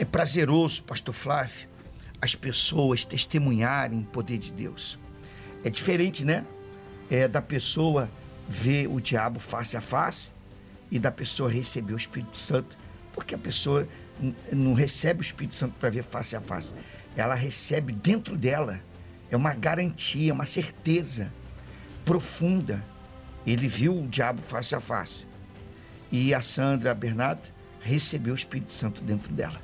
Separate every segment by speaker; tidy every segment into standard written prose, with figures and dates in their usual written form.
Speaker 1: prazeroso, pastor Flávio, as pessoas testemunharem o poder de Deus. É diferente, né? Da pessoa ver o diabo face a face e da pessoa receber o Espírito Santo, porque a pessoa não recebe o Espírito Santo para ver face a face. Ela recebe dentro dela, é uma garantia, uma certeza profunda. Ele viu o diabo face a face. E a Sandra Bernardo recebeu o Espírito Santo dentro dela.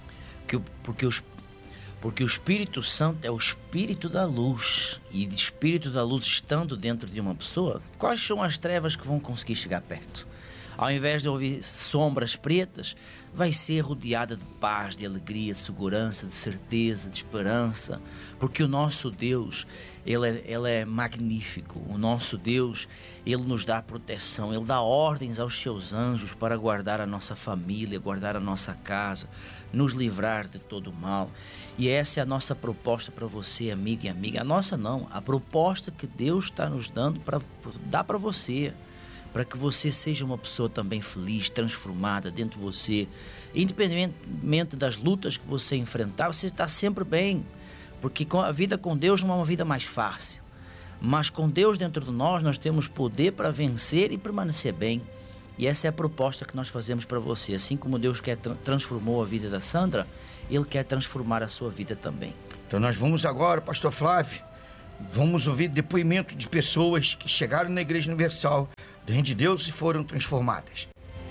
Speaker 2: Porque o Espírito Santo é o Espírito da luz. E o Espírito da luz estando dentro de uma pessoa, quais são as trevas que vão conseguir chegar perto? Ao invés de ouvir sombras pretas, vai ser rodeada de paz, de alegria, de segurança, de certeza, de esperança. Porque o nosso Deus, Ele é magnífico. O nosso Deus, Ele nos dá proteção. Ele dá ordens aos seus anjos para guardar a nossa família, guardar a nossa casa, nos livrar de todo o mal. E essa é a nossa proposta para você, amigo e amiga. A nossa não, a proposta que Deus está nos dando para dar para você. Para que você seja uma pessoa também feliz, transformada dentro de você. Independentemente das lutas que você enfrentar, você está sempre bem. Porque a vida com Deus não é uma vida mais fácil. Mas com Deus dentro de nós temos poder para vencer e permanecer bem. E essa é a proposta que nós fazemos para você. Assim como Deus transformou a vida da Sandra, Ele quer transformar a sua vida também.
Speaker 1: Então nós vamos agora, pastor Flávio, vamos ouvir depoimento de pessoas que chegaram na Igreja Universal do Reino de Deus e foram transformadas.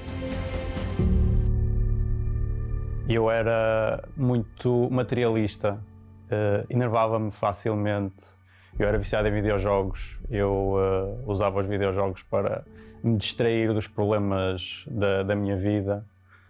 Speaker 3: Eu era muito materialista, enervava-me facilmente, eu era viciado em videojogos, eu usava os videojogos para me distrair dos problemas da minha vida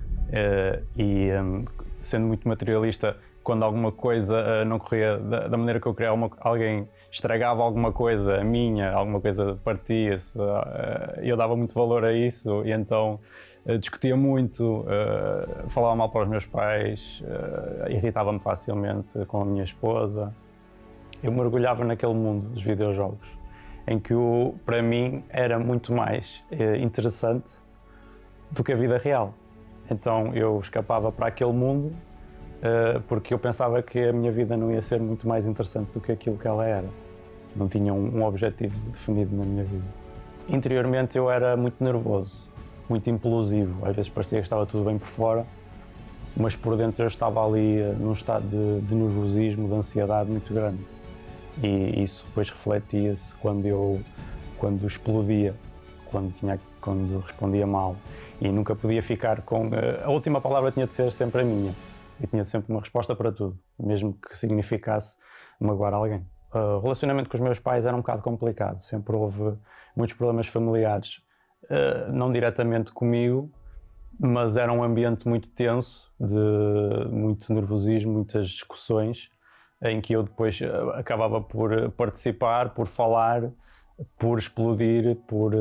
Speaker 3: sendo muito materialista, quando alguma coisa não corria da maneira que eu queria, alguém estragava alguma coisa minha, alguma coisa partia-se, eu dava muito valor a isso e então discutia muito, falava mal para os meus pais, irritava-me facilmente com a minha esposa. Eu mergulhava naquele mundo dos videojogos, em que para mim era muito mais interessante do que a vida real. Então eu escapava para aquele mundo porque eu pensava que a minha vida não ia ser muito mais interessante do que aquilo que ela era. Não tinha um objetivo definido na minha vida. Interiormente eu era muito nervoso, muito implosivo. Às vezes parecia que estava tudo bem por fora, mas por dentro eu estava ali num estado de nervosismo, de ansiedade muito grande. E isso depois refletia-se quando explodia, quando respondia mal. E nunca podia ficar com... A última palavra tinha de ser sempre a minha. E tinha sempre uma resposta para tudo, mesmo que significasse magoar alguém. O relacionamento com os meus pais era um bocado complicado. Sempre houve muitos problemas familiares, não diretamente comigo, mas era um ambiente muito tenso, de muito nervosismo, muitas discussões, em que eu depois acabava por participar, por falar, por explodir, por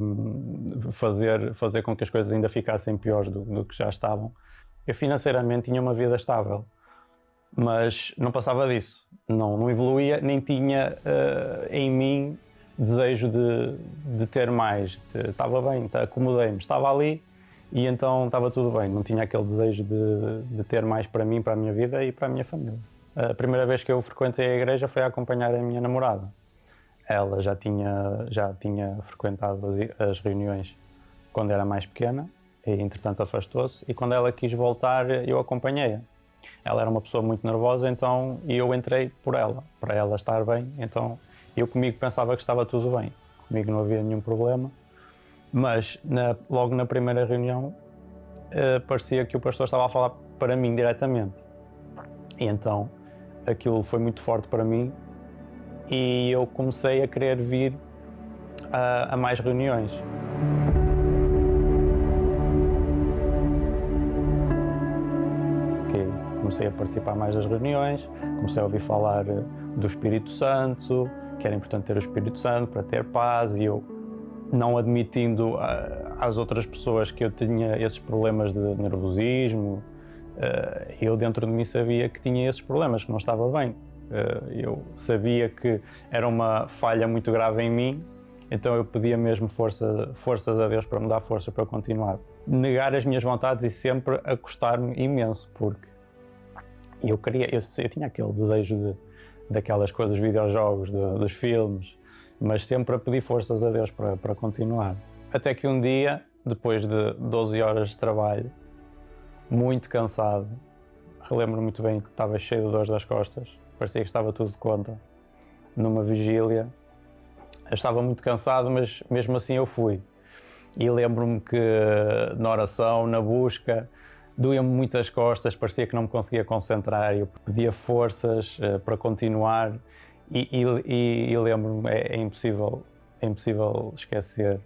Speaker 3: fazer com que as coisas ainda ficassem piores do que já estavam. Eu financeiramente tinha uma vida estável, mas não passava disso, não evoluía, nem tinha em mim desejo de ter mais. Estava bem, acomodei-me, estava ali e então estava tudo bem, não tinha aquele desejo de ter mais para mim, para a minha vida e para a minha família. A primeira vez que eu frequentei a igreja foi a acompanhar a minha namorada. Ela já tinha frequentado as reuniões quando era mais pequena, e entretanto afastou-se, e quando ela quis voltar eu acompanhei-a. Ela era uma pessoa muito nervosa, então eu entrei por ela, para ela estar bem, então eu comigo pensava que estava tudo bem, comigo não havia nenhum problema, mas logo na primeira reunião parecia que o pastor estava a falar para mim diretamente, e então aquilo foi muito forte para mim e eu comecei a querer vir a mais reuniões. Comecei a participar mais das reuniões, comecei a ouvir falar do Espírito Santo, que era importante ter o Espírito Santo para ter paz, e eu, não admitindo às outras pessoas que eu tinha esses problemas de nervosismo, eu dentro de mim sabia que tinha esses problemas, que não estava bem. Eu sabia que era uma falha muito grave em mim, então eu pedia mesmo forças a Deus para me dar força para continuar. Negar as minhas vontades e sempre a custar-me imenso, porque E eu tinha aquele desejo daquelas coisas, videojogos, dos filmes, mas sempre a pedir forças a Deus para continuar. Até que um dia, depois de 12 horas de trabalho, muito cansado, relembro muito bem que estava cheio de dores das costas, parecia que estava tudo de conta, numa vigília. Eu estava muito cansado, mas mesmo assim eu fui. E lembro-me que na oração, na busca, doía-me muito as costas, parecia que não me conseguia concentrar, eu pedia forças para continuar e lembro-me, é impossível esquecer,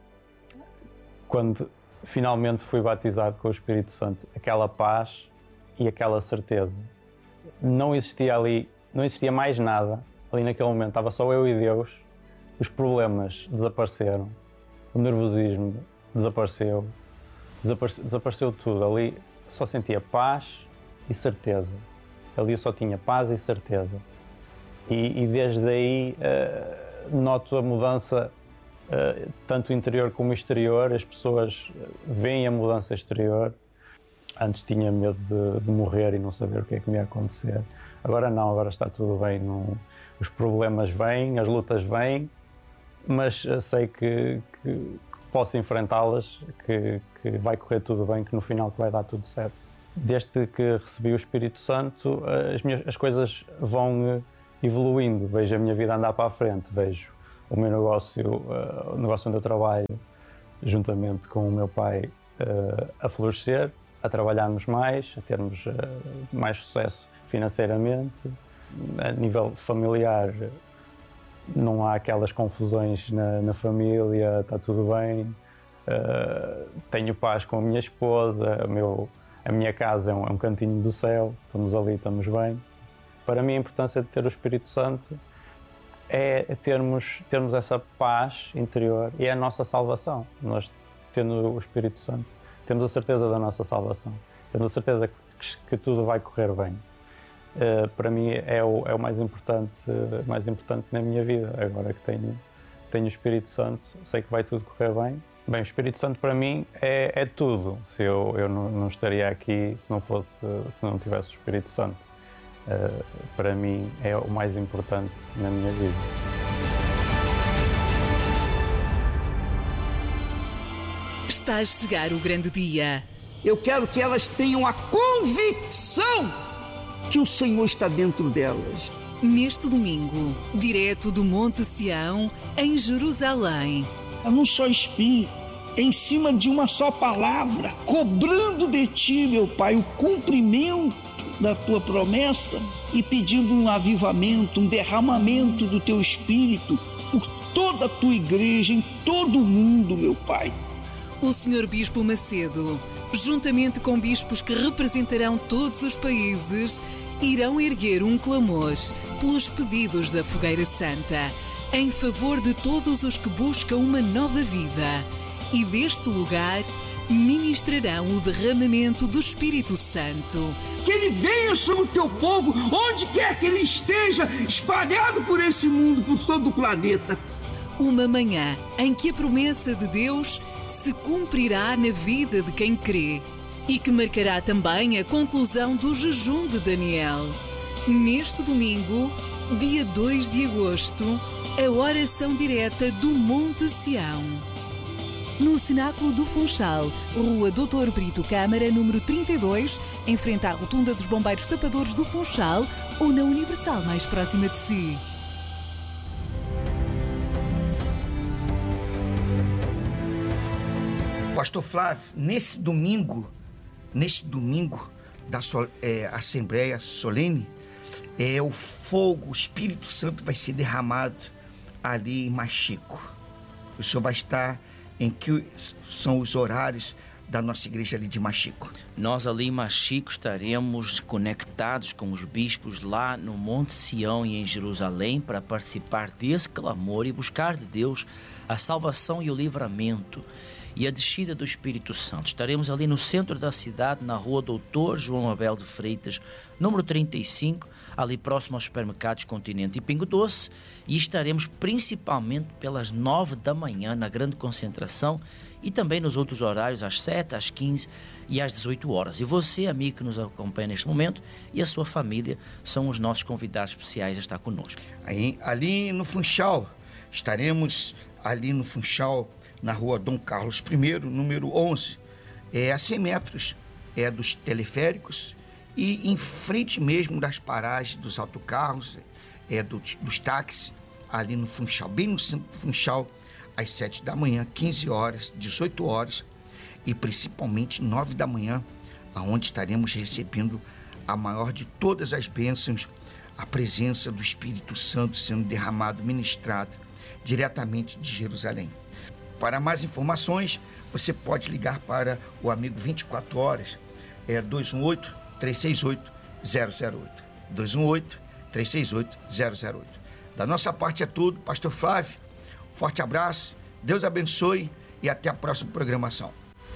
Speaker 3: quando finalmente fui batizado com o Espírito Santo, aquela paz e aquela certeza. Não existia mais nada ali naquele momento, estava só eu e Deus, os problemas desapareceram, o nervosismo desapareceu tudo. Ali só sentia paz e certeza. Ali eu só tinha paz e certeza. E desde aí noto a mudança, tanto interior como exterior. As pessoas veem a mudança exterior. Antes tinha medo de morrer e não saber o que é que me ia acontecer. Agora não, agora está tudo bem. Os problemas vêm, as lutas vêm, mas sei que posso enfrentá-las, que vai correr tudo bem, que no final vai dar tudo certo. Desde que recebi o Espírito Santo, as coisas vão evoluindo, vejo a minha vida andar para a frente, vejo o meu negócio, o negócio onde eu trabalho, juntamente com o meu pai, a florescer, a trabalharmos mais, a termos mais sucesso financeiramente. A nível familiar, não há aquelas confusões na família, está tudo bem. Tenho paz com a minha esposa, a minha casa é um cantinho do céu, estamos ali, estamos bem. Para mim a importância de ter o Espírito Santo é termos essa paz interior e é a nossa salvação. Nós, tendo o Espírito Santo, temos a certeza da nossa salvação, temos a certeza que tudo vai correr bem. Para mim é o mais importante na minha vida. Agora que tenho o Espírito Santo, sei que vai tudo correr bem. Bem, o Espírito Santo para mim é tudo. Se eu não estaria aqui se não tivesse o Espírito Santo. Para mim é o mais importante na minha vida.
Speaker 4: Está a chegar o grande dia.
Speaker 5: Eu quero que elas tenham a convicção que o Senhor está dentro delas.
Speaker 4: Neste domingo, direto do Monte Sião, em Jerusalém.
Speaker 5: É num só espírito, em cima de uma só palavra, cobrando de ti, meu Pai, o cumprimento da tua promessa e pedindo um avivamento, um derramamento do teu espírito por toda a tua igreja, em todo o mundo, meu Pai.
Speaker 4: O Sr. Bispo Macedo, juntamente com bispos que representarão todos os países, irão erguer um clamor pelos pedidos da Fogueira Santa, em favor de todos os que buscam uma nova vida. E deste lugar ministrarão o derramamento do Espírito Santo.
Speaker 5: Que ele venha sobre o teu povo, onde quer que ele esteja, espalhado por esse mundo, por todo o planeta.
Speaker 4: Uma manhã em que a promessa de Deus se cumprirá na vida de quem crê e que marcará também a conclusão do jejum de Daniel. Neste domingo, dia 2 de agosto, a oração direta do Monte Sião. No Cenáculo do Funchal, Rua Doutor Brito Câmara, número 32, em frente à Rotunda dos Bombeiros Tapadores do Funchal ou na Universal mais próxima de si.
Speaker 1: Pastor Flávio, nesse domingo da Assembleia Solene, o fogo, o Espírito Santo vai ser derramado ali em Machico. O senhor vai estar em que são os horários da nossa igreja ali de Machico?
Speaker 2: Nós ali em Machico estaremos conectados com os bispos lá no Monte Sião e em Jerusalém para participar desse clamor e buscar de Deus a salvação e o livramento e a descida do Espírito Santo. Estaremos ali no centro da cidade, na rua Doutor João Abel de Freitas, número 35, ali próximo aos supermercados Continente e Pingo Doce, e estaremos principalmente pelas 9 da manhã na grande concentração e também nos outros horários, às 7, às 15 e às 18 horas. E você, amigo que nos acompanha neste momento, e a sua família são os nossos convidados especiais a estar conosco.
Speaker 1: Ali no Funchal, estaremos ali no Funchal, na rua Dom Carlos I, número 11, a 100 metros dos teleféricos e em frente mesmo das paragens dos autocarros, dos táxis, ali no Funchal, bem no centro do Funchal, às 7 da manhã, 15 horas, 18 horas e principalmente 9 da manhã, aonde estaremos recebendo a maior de todas as bênçãos, a presença do Espírito Santo sendo derramado, ministrado diretamente de Jerusalém. Para mais informações, você pode ligar para o amigo 24 horas, 218-368-008. 218-368-008. Da nossa parte é tudo. Pastor Flávio, forte abraço, Deus abençoe e até a próxima programação.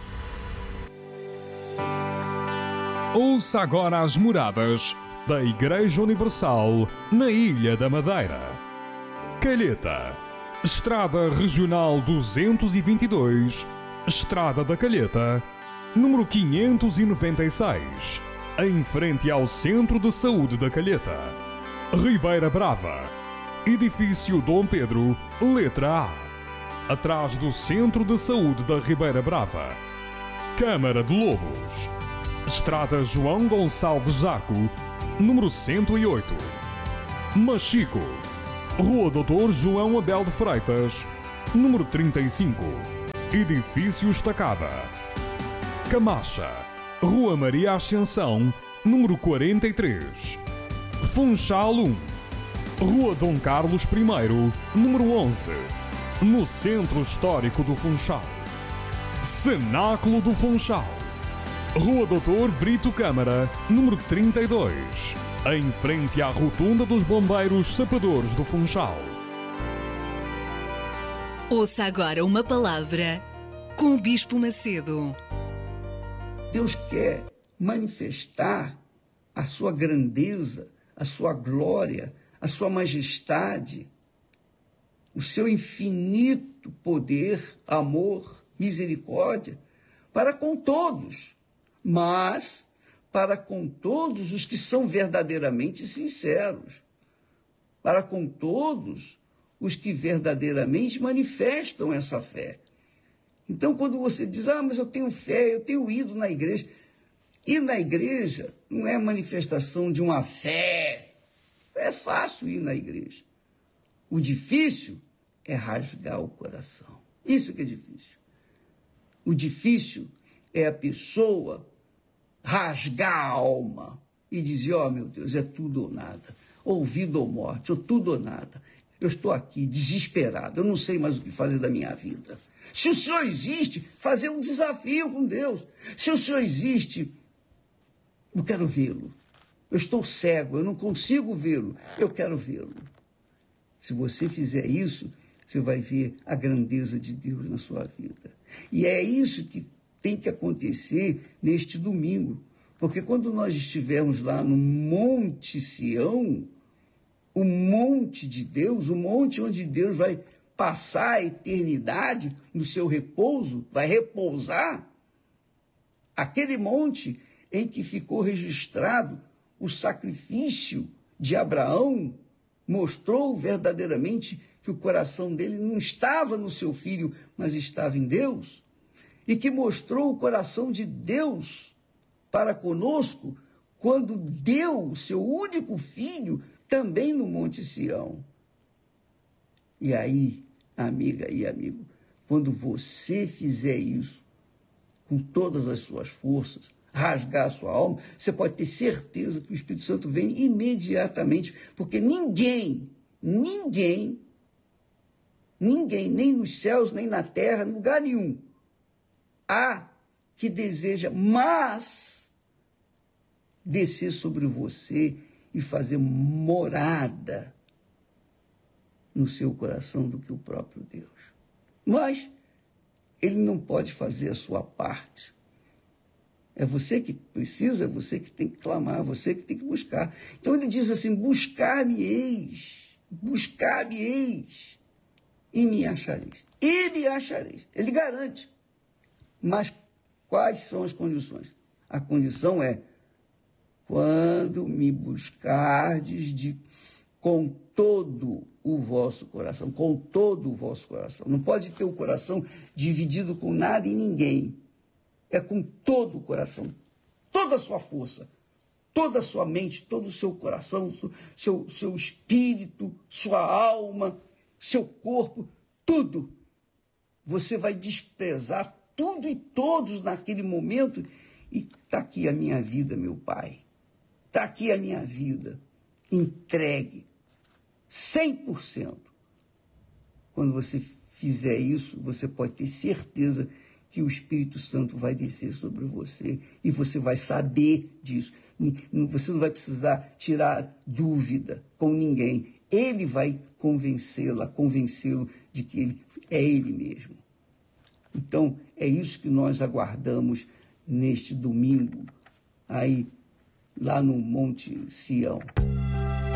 Speaker 6: Ouça agora as moradas da Igreja Universal na Ilha da Madeira. Calheta, Estrada Regional 222, Estrada da Calheta, número 596, em frente ao Centro de Saúde da Calheta. Ribeira Brava, Edifício Dom Pedro, letra A, atrás do Centro de Saúde da Ribeira Brava. Câmara de Lobos, Estrada João Gonçalves Zaco, número 108. Machico, Rua Doutor João Abel de Freitas, número 35, Edifício Estacada. Camacha, Rua Maria Ascensão, número 43. Funchal 1, Rua Dom Carlos I, número 11, no Centro Histórico do Funchal. Cenáculo do Funchal, Rua Doutor Brito Câmara, número 32, em frente à Rotunda dos Bombeiros Sapadores do Funchal.
Speaker 4: Ouça agora uma palavra com o Bispo Macedo.
Speaker 5: Deus quer manifestar a sua grandeza, a sua glória, a sua majestade, o seu infinito poder, amor, misericórdia, para com todos, mas para com todos os que são verdadeiramente sinceros, para com todos os que verdadeiramente manifestam essa fé. Então, quando você diz, mas eu tenho fé, eu tenho ido na igreja. Ir na igreja não é manifestação de uma fé. É fácil ir na igreja. O difícil é rasgar o coração. Isso que é difícil. O difícil é a pessoa rasgar a alma e dizer, meu Deus, é tudo ou nada. Ou vida ou morte, ou tudo ou nada. Eu estou aqui desesperado, eu não sei mais o que fazer da minha vida. Se o Senhor existe, fazer um desafio com Deus. Se o Senhor existe, eu quero vê-lo. Eu estou cego, eu não consigo vê-lo, eu quero vê-lo. Se você fizer isso, você vai ver a grandeza de Deus na sua vida. E é isso que tem que acontecer neste domingo. Porque quando nós estivermos lá no Monte Sião, o monte de Deus, o monte onde Deus vai passar a eternidade no seu repouso, vai repousar, aquele monte em que ficou registrado o sacrifício de Abraão, mostrou verdadeiramente que o coração dele não estava no seu filho, mas estava em Deus, e que mostrou o coração de Deus para conosco, quando deu o seu único filho também no Monte Sião. E aí, amiga e amigo, quando você fizer isso, com todas as suas forças, rasgar a sua alma, você pode ter certeza que o Espírito Santo vem imediatamente, porque ninguém, nem nos céus, nem na terra, em lugar nenhum, há que deseja mais descer sobre você e fazer morada no seu coração do que o próprio Deus. Mas ele não pode fazer a sua parte. É você que precisa, é você que tem que clamar, é você que tem que buscar. Então ele diz assim, buscar-me-eis, e me achareis. E me achareis. Ele garante. Mas quais são as condições? A condição é quando me buscardes com todo o vosso coração, com todo o vosso coração. Não pode ter o coração dividido com nada e ninguém. É com todo o coração, toda a sua força, toda a sua mente, todo o seu coração, seu espírito, sua alma, seu corpo, tudo. Você vai desprezar tudo e todos naquele momento. E está aqui a minha vida, meu Pai. Está aqui a minha vida. Entregue. 100%. Quando você fizer isso, você pode ter certeza que o Espírito Santo vai descer sobre você e você vai saber disso. Você não vai precisar tirar dúvida com ninguém. Ele vai convencê-lo de que ele é ele mesmo. Então, é isso que nós aguardamos neste domingo, aí lá no Monte Sião.